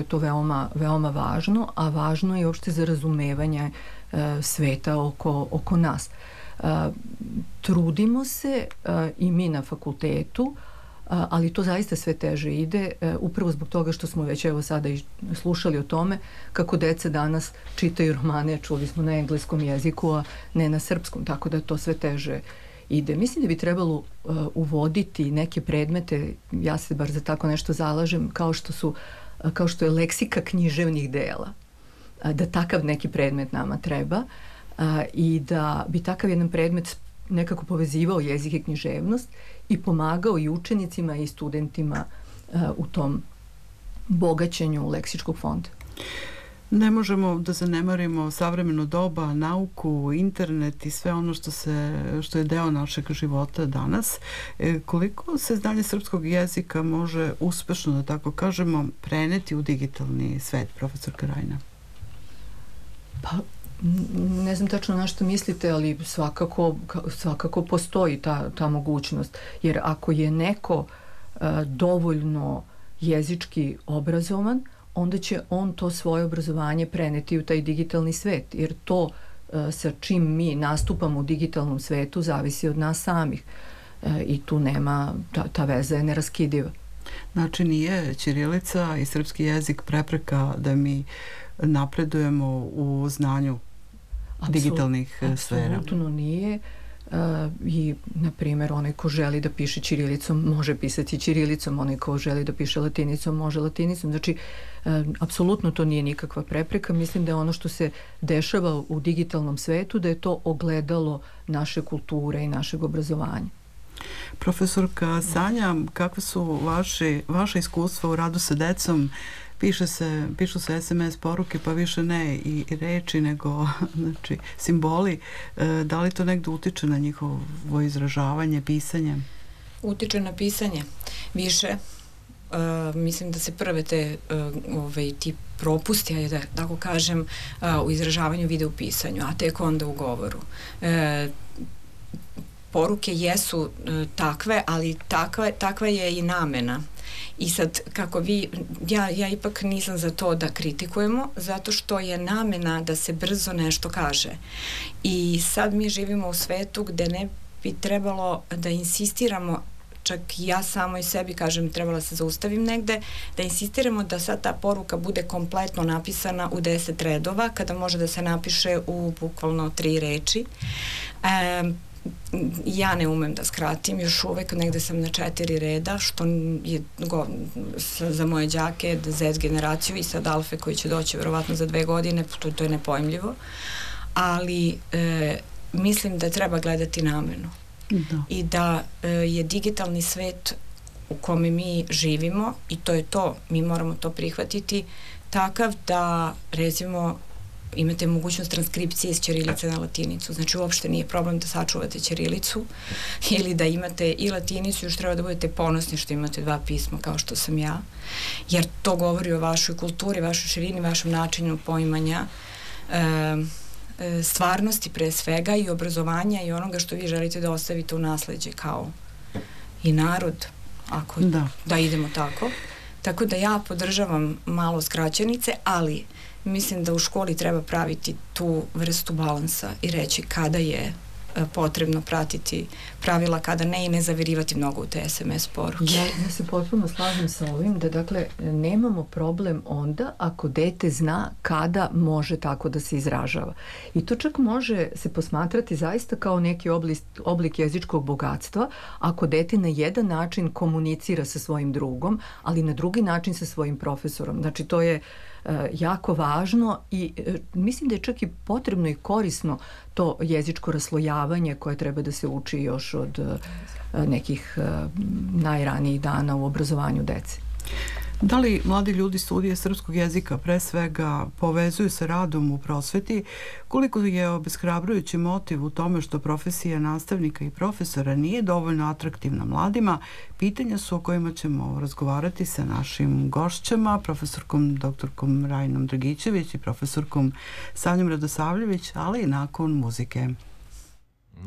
to veoma, veoma važno, a važno je uopšte za razumevanje sveta oko nas. Trudimo se i mi na fakultetu, ali to zaista sve teže ide, upravo zbog toga što smo već evo sada i slušali o tome kako deca danas čitaju romane, čuli smo na engleskom jeziku, a ne na srpskom, tako da to sve teže ide. Mislim da bi trebalo uvoditi neke predmete, ja se bar za tako nešto zalažem, kao što je leksika književnih dela, da takav neki predmet nama treba i da bi takav jedan predmet nekako povezivao jezik i književnost i pomagao i učenicima i studentima u tom bogaćenju leksičkog fonda. Ne možemo da zanemarimo savremeno doba, nauku, internet i sve ono što je deo našeg života danas. Koliko se znanje srpskog jezika može uspešno, da tako kažemo, preneti u digitalni svet, profesorka Rajna? Pa, ne znam tačno na što mislite, ali svakako postoji ta mogućnost. Jer ako je neko dovoljno jezički obrazovan, onda će on to svoje obrazovanje preneti u taj digitalni svet. Jer to sa čim mi nastupamo u digitalnom svetu zavisi od nas samih. I tu nema, ta veza je neraskidiva. Znači nije ćirilica i srpski jezik prepreka da mi napredujemo u znanju digitalnih sfera? Apsolutno nije. I, na primjer, onaj ko želi da piše ćirilicom može pisati ćirilicom, onaj ko želi da piše latinicom može latinicom. Znači, apsolutno to nije nikakva prepreka. Mislim da je ono što se dešava u digitalnom svetu, da je to ogledalo naše kulture i našeg obrazovanja. Profesorka Sanja, kakve su vaše iskustva u radu sa decom? Pišu se SMS poruke, pa više ne i reči, nego znači, simboli. Da li to negdje utiče na njihovo izražavanje, pisanje? Utiče na pisanje više. Mislim da se prve ti propusti, ajde da tako kažem, u izražavanju vide u pisanju, a tek onda u govoru. Poruke jesu takve, ali takva je i namena. I sad, kako ja ipak nisam za to da kritikujemo, zato što je namena da se brzo nešto kaže. I sad mi živimo u svetu gde ne bi trebalo da insistiramo, čak i ja samo i sebi kažem, trebala se zaustavim negde, da insistiramo da sad ta poruka bude kompletno napisana u 10 redova, kada može da se napiše u bukvalno 3 reči. Ja ne umem da skratim, još uvek negde sam na 4 reda, što je za moje đake, Z generaciju i sad Alfe koji će doći verovatno za 2 godine, to je nepojmljivo, ali mislim da treba gledati namenu. I da je digitalni svet u kome mi živimo, i to je to, mi moramo to prihvatiti, takav da, recimo, imate mogućnost transkripcije iz ćirilice na latinicu. Znači, uopšte nije problem da sačuvate ćirilicu ili da imate i latinicu, još treba da budete ponosni što imate 2 pisma kao što sam ja, jer to govori o vašoj kulturi, vašoj širini, vašem načinu poimanja stvarnosti pre svega i obrazovanja i onoga što vi želite da ostavite u nasleđe kao i narod, ako da idemo tako. Tako da ja podržavam malo skraćenice, ali mislim da u školi treba praviti tu vrstu balansa i reći kada je potrebno pratiti pravila, kada ne, i ne zavirivati mnogo u te SMS poruke. Ja se potpuno slažem sa ovim da, dakle, nemamo problem onda ako dete zna kada može tako da se izražava. I to čak može se posmatrati zaista kao neki oblik jezičkog bogatstva ako dete na jedan način komunicira sa svojim drugom, ali na drugi način sa svojim profesorom. Znači, to je jako važno i mislim da je čak i potrebno i korisno to jezičko raslojavanje koje treba da se uči još od nekih najranijih dana u obrazovanju dece. Da li mladi ljudi studije srpskog jezika pre svega povezuju sa radom u prosveti? Koliko je obeshrabrujući motiv u tome što profesija nastavnika i profesora nije dovoljno atraktivna mladima? Pitanja su o kojima ćemo razgovarati sa našim gošćama, profesorkom doktorkom Rajnom Dragićević i profesorkom Sanjom Radosavljević, ali i nakon muzike.